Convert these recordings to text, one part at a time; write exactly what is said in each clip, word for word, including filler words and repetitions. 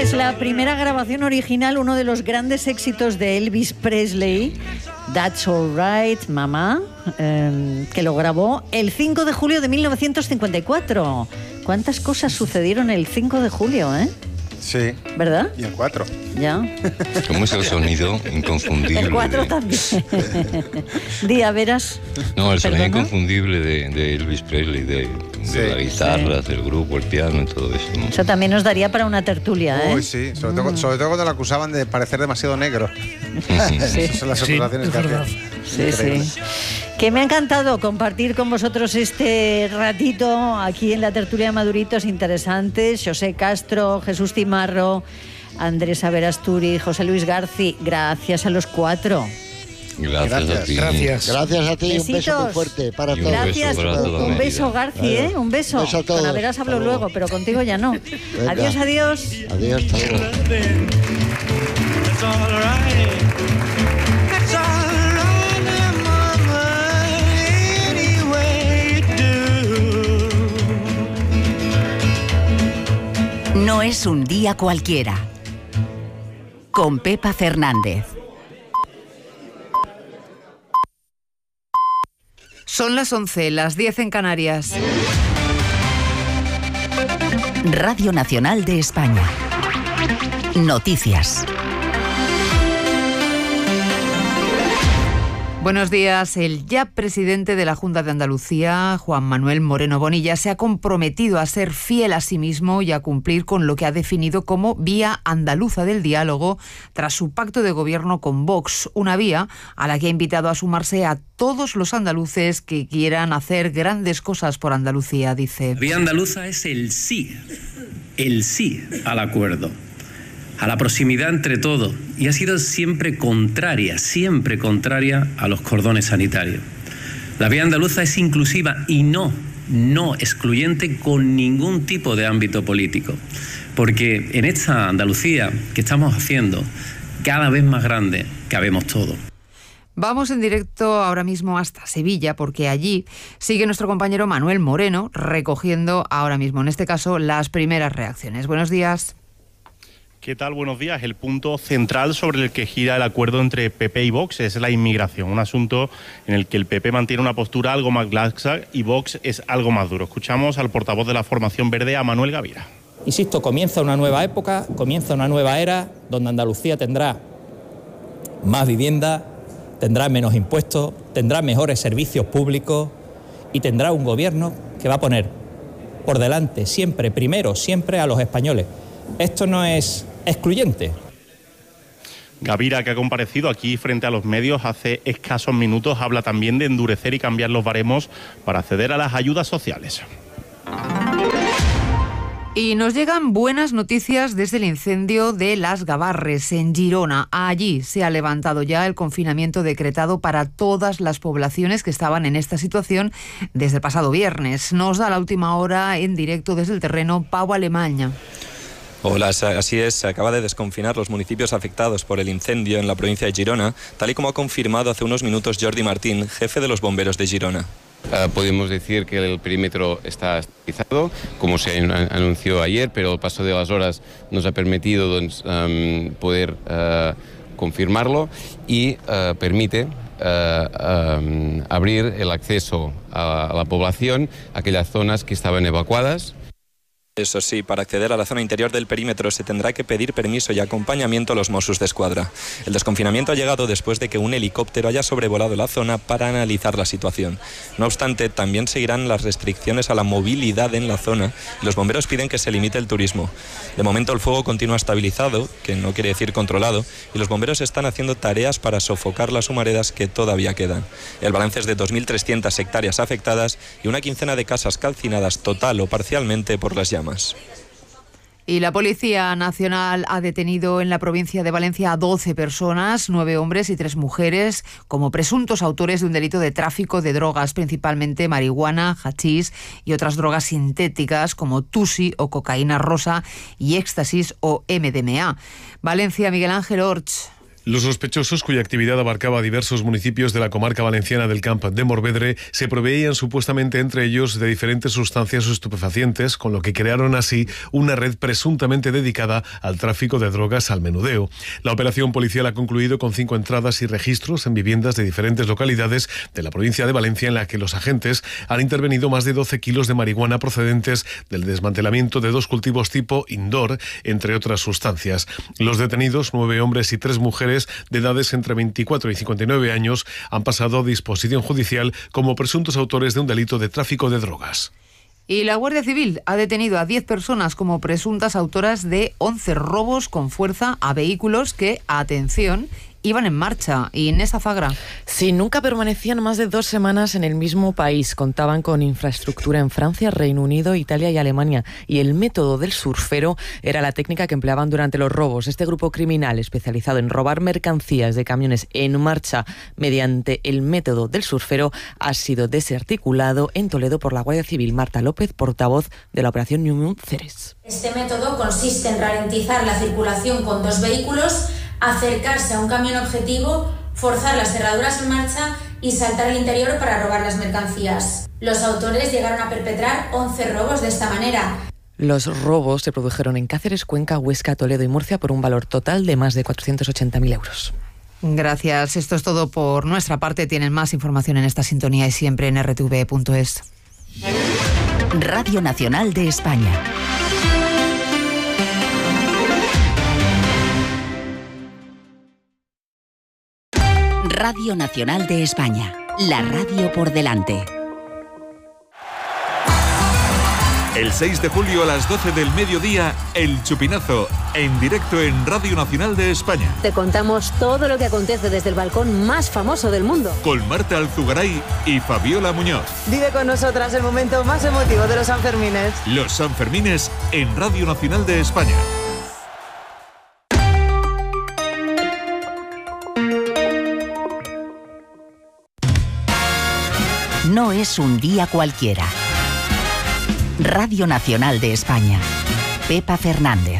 es la primera grabación original, uno de los grandes éxitos de Elvis Presley, That's Alright, Mama, eh, que lo grabó el cinco de julio de mil novecientos cincuenta y cuatro. ¿Cuántas cosas sucedieron el cinco de julio, eh? Sí. ¿Verdad? Y el cuatro. Ya. ¿Cómo es el sonido inconfundible? El cuatro de... también. Día, verás. No, el sonido ¿Perdona? inconfundible de, de Elvis Presley, de, de Sí. la guitarra, Sí. del grupo, el piano y todo eso, ¿no? Eso también nos daría para una tertulia, ¿eh? Uy, sí. Sobre todo, sobre todo cuando lo acusaban de parecer demasiado negro. Sí. Esas son las Sí, acusaciones es que verdad. hacían. Sí, Increíble. sí. Que me ha encantado compartir con vosotros este ratito aquí en la tertulia de Maduritos interesantes. José Castro, Jesús Timarro, Andrés Averasturi, José Luis Garci. Gracias a los cuatro. Gracias, Gracias. a ti. Gracias. Gracias a ti y un beso Besitos. muy fuerte para Y un todos. beso Gracias. para toda la Un beso, humanidad. Garci, ¿eh? Un beso. Un beso a todos. Con Averas hablo Hasta luego. luego, pero contigo ya no. Venga. Adiós, adiós. Adiós, hasta luego. That's all right. That's all right, mama. Any way you do. No es un día cualquiera. Con Pepa Fernández. Son las once, las diez en Canarias. Radio Nacional de España. Noticias. Buenos días. El ya presidente de la Junta de Andalucía, Juan Manuel Moreno Bonilla, se ha comprometido a ser fiel a sí mismo y a cumplir con lo que ha definido como vía andaluza del diálogo tras su pacto de gobierno con Vox, una vía a la que ha invitado a sumarse a todos los andaluces que quieran hacer grandes cosas por Andalucía, dice. La vía andaluza es el sí, el sí al acuerdo, a la proximidad entre todos, y ha sido siempre contraria, siempre contraria a los cordones sanitarios. La vía andaluza es inclusiva y no, no excluyente con ningún tipo de ámbito político, porque en esta Andalucía que estamos haciendo, cada vez más grande, cabemos todos. Vamos en directo ahora mismo hasta Sevilla, porque allí sigue nuestro compañero Manuel Moreno recogiendo ahora mismo, en este caso, las primeras reacciones. Buenos días. ¿Qué tal? Buenos días. El punto central sobre el que gira el acuerdo entre P P y Vox es la inmigración, un asunto en el que el P P mantiene una postura algo más laxa y Vox es algo más duro. Escuchamos al portavoz de la formación verde, a Manuel Gavira. Insisto, comienza una nueva época, comienza una nueva era donde Andalucía tendrá más vivienda, tendrá menos impuestos, tendrá mejores servicios públicos y tendrá un gobierno que va a poner por delante siempre, primero, siempre a los españoles. Esto no es excluyente. Gavira, que ha comparecido aquí frente a los medios hace escasos minutos, habla también de endurecer y cambiar los baremos para acceder a las ayudas sociales. Y nos llegan buenas noticias desde el incendio de Las Gavarres, en Girona. Allí se ha levantado ya el confinamiento decretado para todas las poblaciones que estaban en esta situación desde el pasado viernes. Nos da la última hora en directo desde el terreno Pau Alemanya. Hola, así es, se acaba de desconfinar los municipios afectados por el incendio en la provincia de Girona, tal y como ha confirmado hace unos minutos Jordi Martín, jefe de los bomberos de Girona. Uh, podemos decir que el perímetro está estabilizado, como se anunció ayer, pero el paso de las horas nos ha permitido doncs, um, poder uh, confirmarlo y uh, permite uh, um, abrir el acceso a, a la población a aquellas zonas que estaban evacuadas. Eso sí, para acceder a la zona interior del perímetro se tendrá que pedir permiso y acompañamiento a los Mossos d'Esquadra. El desconfinamiento ha llegado después de que un helicóptero haya sobrevolado la zona para analizar la situación. No obstante, también seguirán las restricciones a la movilidad en la zona y los bomberos piden que se limite el turismo. De momento el fuego continúa estabilizado, que no quiere decir controlado, y los bomberos están haciendo tareas para sofocar las humaredas que todavía quedan. El balance es de dos mil trescientas hectáreas afectadas y una quincena de casas calcinadas total o parcialmente por las llamas. Y la Policía Nacional ha detenido en la provincia de Valencia a doce personas, nueve hombres y tres mujeres, como presuntos autores de un delito de tráfico de drogas, principalmente marihuana, hachís y otras drogas sintéticas como tusi o cocaína rosa y éxtasis o M D M A. Valencia, Miguel Ángel Orch. Los sospechosos, cuya actividad abarcaba diversos municipios de la comarca valenciana del Camp de Morvedre, se proveían supuestamente entre ellos de diferentes sustancias estupefacientes, con lo que crearon así una red presuntamente dedicada al tráfico de drogas al menudeo. La operación policial ha concluido con cinco entradas y registros en viviendas de diferentes localidades de la provincia de Valencia, en la que los agentes han intervenido más de doce kilos de marihuana procedentes del desmantelamiento de dos cultivos tipo indoor, entre otras sustancias. Los detenidos, nueve hombres y tres mujeres, de edades entre veinticuatro y cincuenta y nueve años, han pasado a disposición judicial como presuntos autores de un delito de tráfico de drogas. Y la Guardia Civil ha detenido a diez personas como presuntas autoras de once robos con fuerza a vehículos que, atención, iban en marcha. Y Inés Azagra. Sí, nunca permanecían más de dos semanas en el mismo país. Contaban con infraestructura en Francia, Reino Unido, Italia y Alemania. Y el método del surfero era la técnica que empleaban durante los robos. Este grupo criminal, especializado en robar mercancías de camiones en marcha mediante el método del surfero, ha sido desarticulado en Toledo por la Guardia Civil. Marta López, portavoz de la operación New Moon Ceres. Este método consiste en ralentizar la circulación con dos vehículos, acercarse a un camión objetivo, forzar las cerraduras en marcha y saltar al interior para robar las mercancías. Los autores llegaron a perpetrar once robos de esta manera. Los robos se produjeron en Cáceres, Cuenca, Huesca, Toledo y Murcia por un valor total de más de cuatrocientos ochenta mil euros. Gracias. Esto es todo por nuestra parte. Tienen más información en esta sintonía y siempre en r t v punto es. Radio Nacional de España. Radio Nacional de España, la radio por delante. El seis de julio a las doce del mediodía, El Chupinazo, en directo en Radio Nacional de España. Te contamos todo lo que acontece desde el balcón más famoso del mundo. Con Marta Alzugaray y Fabiola Muñoz. Vive con nosotras el momento más emotivo de los Sanfermines. Los Sanfermines en Radio Nacional de España. No es un día cualquiera. Radio Nacional de España. Pepa Fernández.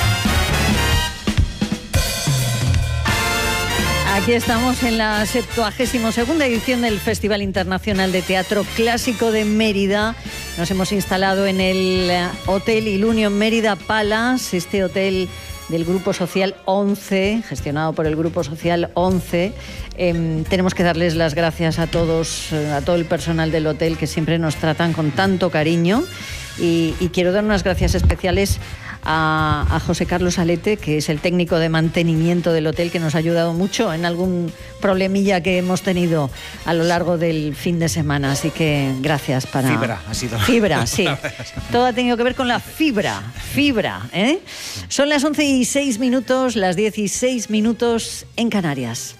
Aquí estamos en la septuagésima segunda edición del Festival Internacional de Teatro Clásico de Mérida. Nos hemos instalado en el Hotel Ilunion Mérida Palace, este hotel del Grupo Social once, gestionado por el Grupo Social once. Eh, tenemos que darles las gracias a todos, a todo el personal del hotel, que siempre nos tratan con tanto cariño. Y, y quiero dar unas gracias especiales a, a José Carlos Alete, que es el técnico de mantenimiento del hotel, que nos ha ayudado mucho en algún problemilla que hemos tenido a lo largo del fin de semana. Así que gracias para... Fibra, ha sido. Fibra, sí. Todo ha tenido que ver con la fibra. Fibra, ¿eh? Son las once y seis minutos, las dieciséis minutos en Canarias.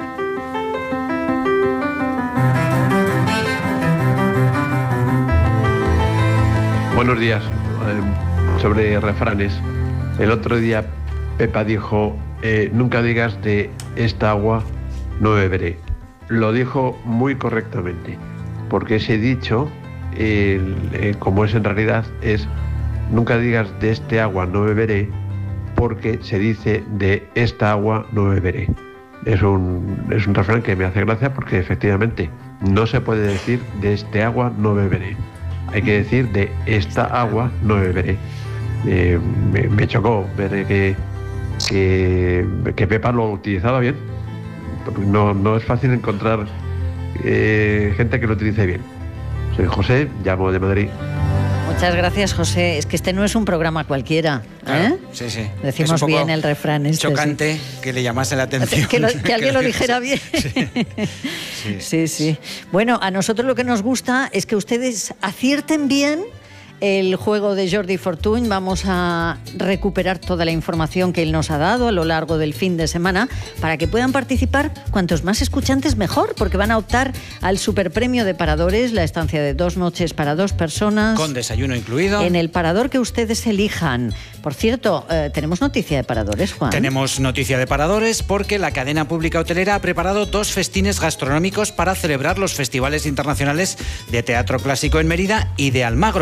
Buenos días. Eh, sobre refranes. El otro día Pepa dijo, eh, nunca digas de esta agua no beberé. Lo dijo muy correctamente, porque ese dicho, eh, eh, como es en realidad, es nunca digas de este agua no beberé, porque se dice de esta agua no beberé. Es un, es un refrán que me hace gracia, porque efectivamente no se puede decir de este agua no beberé. Hay que decir de esta agua no beberé. Eh, me, me chocó ver que, que, que Pepa lo utilizaba bien. No, no es fácil encontrar eh, gente que lo utilice bien. Soy José, llamo de Madrid. Muchas gracias, José. Es que este no es un programa cualquiera, ¿eh? Claro, sí, sí. Decimos es un bien el refrán este. Chocante, sí. Que le llamase la atención. Que, lo, que alguien lo dijera bien. Sí. Sí. Sí, sí. Bueno, a nosotros lo que nos gusta es que ustedes acierten bien el juego de Jordi Fortuny. Vamos a recuperar toda la información que él nos ha dado a lo largo del fin de semana para que puedan participar cuantos más escuchantes mejor, porque van a optar al superpremio de Paradores, la estancia de dos noches para dos personas. Con desayuno incluido. En el parador que ustedes elijan. Por cierto, eh, ¿tenemos noticia de Paradores, Juan? Tenemos noticia de Paradores porque la cadena pública hotelera ha preparado dos festines gastronómicos para celebrar los festivales internacionales de teatro clásico en Mérida y de Almagro.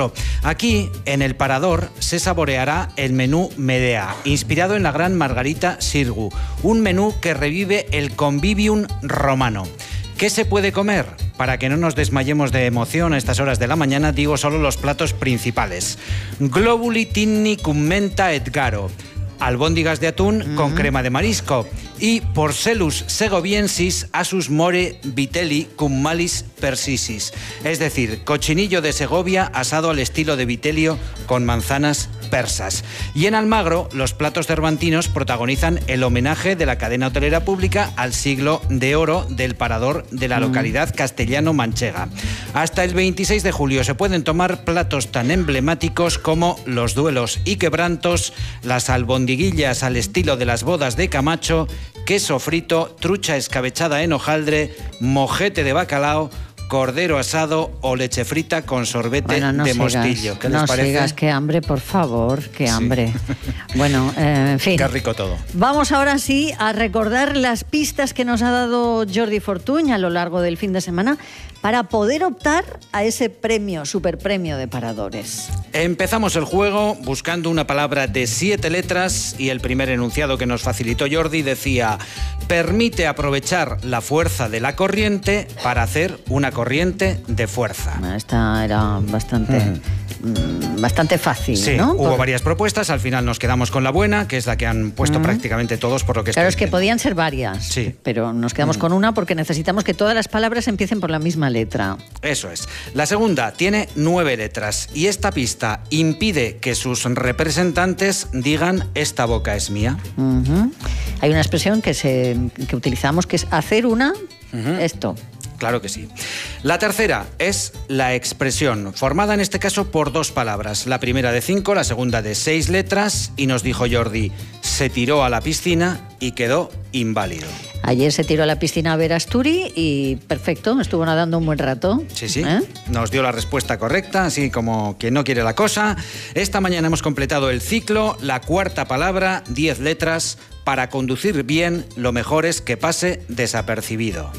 Aquí, en el Parador, se saboreará el menú Medea, inspirado en la gran Margarita Xirgu, un menú que revive el convivium romano. ¿Qué se puede comer? Para que no nos desmayemos de emoción a estas horas de la mañana, digo solo los platos principales. Globuli tinni cum menta et garo, albóndigas de atún mm. con crema de marisco, y Porcellus segoviensis asus more vitelli cum malis persisis, es decir, cochinillo de Segovia asado al estilo de vitelio con manzanas persas. Y en Almagro, los platos cervantinos protagonizan el homenaje de la cadena hotelera pública al siglo de oro del Parador de la localidad castellano-manchega. Hasta el veintiséis de julio se pueden tomar platos tan emblemáticos como los duelos y quebrantos, las albondiguillas al estilo de las bodas de Camacho, queso frito, trucha escabechada en hojaldre, mojete de bacalao, cordero asado o leche frita con sorbete bueno, no de sigas, mostillo. ¿Qué no les parece? sigas, qué hambre, por favor, qué hambre. Bueno, eh, en fin. Qué rico todo. Vamos ahora sí a recordar las pistas que nos ha dado Jordi Fortuny a lo largo del fin de semana para poder optar a ese premio, superpremio de Paradores. Empezamos el juego buscando una palabra de siete letras y el primer enunciado que nos facilitó Jordi decía: permite aprovechar la fuerza de la corriente para hacer una corriente de fuerza. Esta era bastante, uh-huh. bastante fácil, sí, ¿no? hubo Por... varias propuestas, al final nos quedamos con la buena, que es la que han puesto uh-huh. prácticamente todos por lo que Claro, estoy es que viendo. podían ser varias, sí. pero nos quedamos uh-huh. con una porque necesitamos que todas las palabras empiecen por la misma letra. Eso es. La segunda tiene nueve letras y esta pista impide que sus representantes digan esta boca es mía. Uh-huh. Hay una expresión que, se, que utilizamos que es hacer una, uh-huh. esto. Claro que sí. La tercera es la expresión, formada en este caso por dos palabras. La primera de cinco, la segunda de seis letras, y nos dijo Jordi, se tiró a la piscina y quedó inválido. Ayer se tiró a la piscina a ver Asturi y perfecto, estuvo nadando un buen rato. Sí, sí, ¿Eh? Nos dio la respuesta correcta, así como quien no quiere la cosa. Esta mañana hemos completado el ciclo, la cuarta palabra, diez letras. Para conducir bien, lo mejor es que pase desapercibido.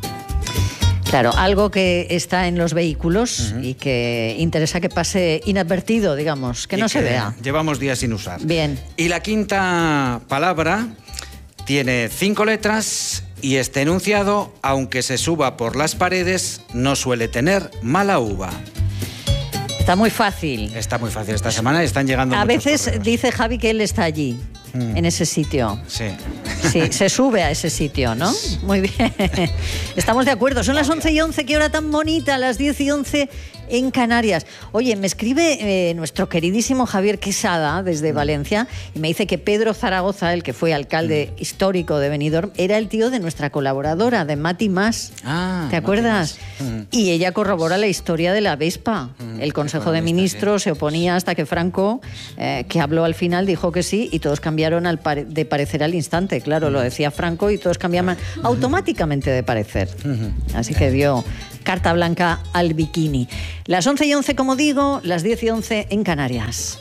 Claro, algo que está en los vehículos uh-huh. y que interesa que pase inadvertido, digamos, que y no que se vea. Llevamos días sin usar. Bien. Y la quinta palabra tiene cinco letras y este enunciado, aunque se suba por las paredes, no suele tener mala uva. Está muy fácil. Está muy fácil esta semana y están llegando A muchos veces correos. dice Javi que él está allí, mm. en ese sitio. Sí. Sí, se sube a ese sitio, ¿no? Muy bien. Estamos de acuerdo. Son las once y once, qué hora tan bonita, las diez y once en Canarias. Oye, me escribe eh, nuestro queridísimo Javier Quesada desde Valencia y me dice que Pedro Zaragoza, el que fue alcalde mm. histórico de Benidorm, era el tío de nuestra colaboradora, de Mati Mas. Ah, ¿te acuerdas? Mm. Y ella corrobora la historia de la Vespa. Mm, el Consejo de Ministros se oponía hasta que Franco, eh, que habló al final, dijo que sí y todos cambiaron al pare- de parecer al instante. Claro, lo decía Franco y todos cambiaban automáticamente de parecer. Así que dio carta blanca al bikini. Las once y once, como digo, las diez y once en Canarias.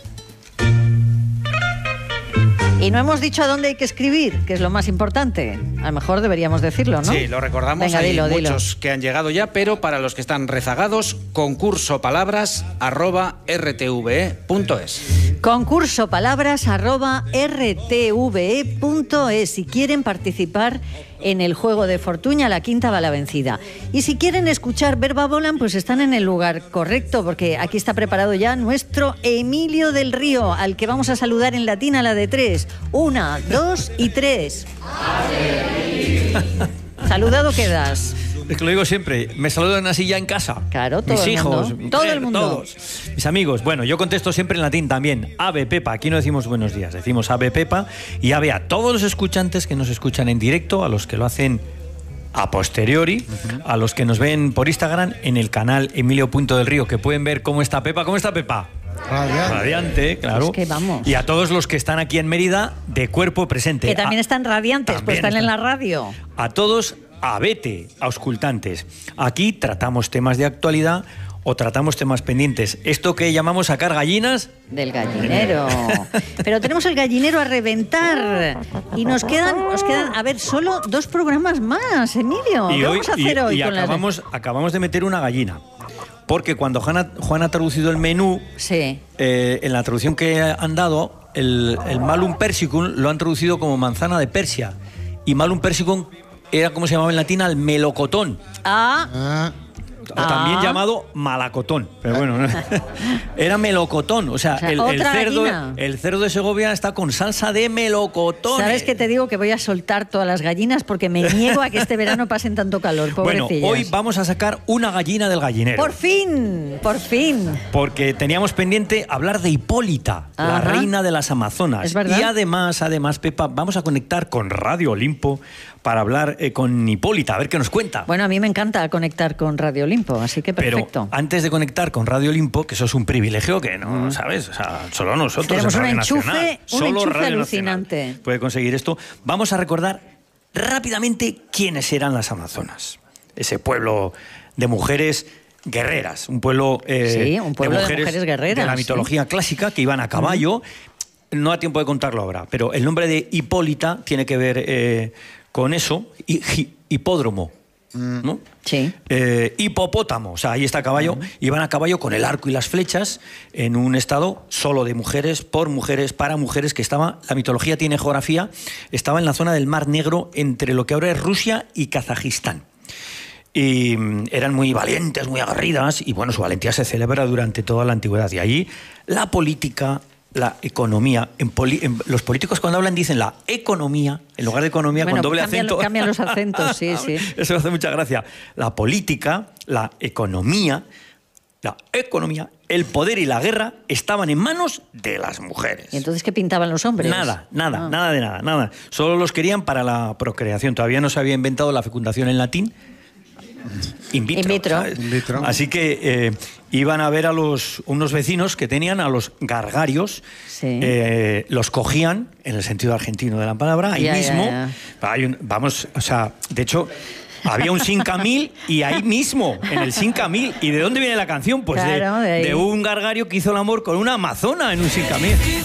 Y no hemos dicho a dónde hay que escribir, que es lo más importante. A lo mejor deberíamos decirlo, ¿no? Sí, lo recordamos. Venga, hay dilo, muchos dilo. que han llegado ya, pero para los que están rezagados, concurso palabras arroba r t v e punto es. Concurso palabras arroba r t v e punto es. Si quieren participar en el juego de Fortuny, la quinta va la vencida. Y si quieren escuchar Verba Volan, pues están en el lugar correcto, porque aquí está preparado ya nuestro Emilio del Río, al que vamos a saludar en latín a la de tres. Una, dos y tres. Saludado quedas. Es que lo digo siempre, me saludan así ya en casa. Claro, todo mis el hijos, mundo. mi Todo mujer, el mundo. todos. Mis amigos. Bueno, yo contesto siempre en latín también. Ave Pepa, aquí no decimos buenos días, decimos Ave Pepa. Y ave a todos los escuchantes que nos escuchan en directo, a los que lo hacen a posteriori, uh-huh. a los que nos ven por Instagram en el canal Emilio Punto del Río, que pueden ver cómo está Pepa. ¿Cómo está Pepa? Radiante. Radiante, claro. Es que vamos. Y a todos los que están aquí en Mérida de cuerpo presente. Que también a, están radiantes, pues están, están en la radio. A todos, abete, auscultantes. Aquí tratamos temas de actualidad o tratamos temas pendientes. Esto que llamamos sacar gallinas... Del gallinero. Pero tenemos el gallinero a reventar. Y nos quedan, nos quedan, a ver, solo dos programas más, Emilio. Y ¿Qué hoy, vamos a hacer y, hoy y con acabamos, las... acabamos de meter una gallina. porque cuando Juan ha, Juan ha traducido el menú, sí. eh, en la traducción que han dado, el, el malum persicum lo han traducido como manzana de Persia. Y malum persicum era, como se llamaba en latín, el melocotón. Ah. ah. También ah. llamado malacotón, pero bueno, ¿no? Era melocotón, o sea, o sea el, el, cerdo, gallina. el cerdo de Segovia está con salsa de melocotón. ¿Sabes qué te digo? Que voy a soltar todas las gallinas porque me niego a que este verano pasen tanto calor, pobrecillas. Bueno, hoy vamos a sacar una gallina del gallinero. ¡Por fin! ¡Por fin! Porque teníamos pendiente hablar de Hipólita, Ajá. la reina de las Amazonas. ¿Es verdad? Y además, además, Pepa, vamos a conectar con Radio Olimpo para hablar eh, con Hipólita, a ver qué nos cuenta. Bueno, a mí me encanta conectar con Radio Olimpo, así que perfecto. Pero antes de conectar con Radio Olimpo, que eso es un privilegio que no, mm. ¿sabes? O sea, solo nosotros tenemos en un Radio enchufe, Nacional, un solo enchufe Radio alucinante. Nacional puede conseguir esto. Vamos a recordar rápidamente quiénes eran las Amazonas. Ese pueblo de mujeres guerreras, un pueblo, eh, sí, un pueblo de, mujeres de mujeres guerreras. De la mitología sí. clásica, que iban a caballo. Mm. No da tiempo de contarlo ahora, pero el nombre de Hipólita tiene que ver eh, con eso. Y, hipódromo, ¿no? Sí. Eh, hipopótamo, o sea, ahí está a caballo. Uh-huh. Iban a caballo con el arco y las flechas en un estado solo de mujeres, por mujeres, para mujeres, que estaba, la mitología tiene geografía, estaba en la zona del Mar Negro entre lo que ahora es Rusia y Kazajistán. Y eran muy valientes, muy aguerridas, y bueno, su valentía se celebra durante toda la antigüedad. Y allí la política, la economía, en, poli, en los políticos cuando hablan dicen la economía, en lugar de economía, bueno, con doble cambian, acento. Cambian los acentos, sí, sí. Eso me hace mucha gracia. La política, la economía, la economía, el poder y la guerra estaban en manos de las mujeres. ¿Y entonces qué pintaban los hombres? Nada, nada, ah. nada de nada, nada. Solo los querían para la procreación. Todavía no se había inventado la fecundación en latín. In vitro. In vitro. In vitro. Así que eh, iban a ver a los unos vecinos que tenían a los gargarios, sí. eh, los cogían, en el sentido argentino de la palabra, ahí ya, mismo. Ya, ya. Hay un, vamos, o sea, de hecho, había un Sincamil y ahí mismo, en el Sincamil. ¿Y de dónde viene la canción? Pues claro, de, de, de un gargario que hizo el amor con una amazona en un Sincamil.